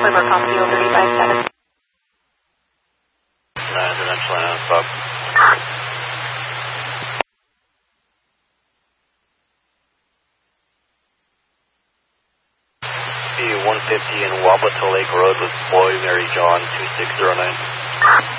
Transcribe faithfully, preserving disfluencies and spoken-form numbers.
One more copy over V five seven. Residential and stop. C one fifty in Wabata Lake Road with Boy Mary John two six zero nine.